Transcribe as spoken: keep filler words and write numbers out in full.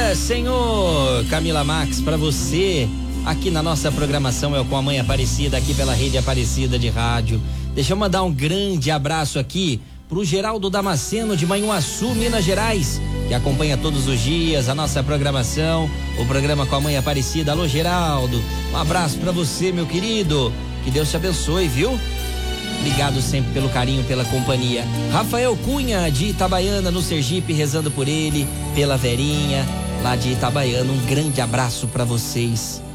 É, senhor Camila Max, pra você, aqui na nossa programação é com a Mãe Aparecida, aqui pela Rede Aparecida de Rádio. Deixa eu mandar um grande abraço aqui pro Geraldo Damasceno de Manhuaçu, Minas Gerais, que acompanha todos os dias a nossa programação, o programa com a Mãe Aparecida. Alô, Geraldo, um abraço pra você, meu querido, que Deus te abençoe, viu? Obrigado sempre pelo carinho, pela companhia. Rafael Cunha de Itabaiana, no Sergipe, rezando por ele, pela Verinha lá de Itabaiana. Um grande abraço pra vocês.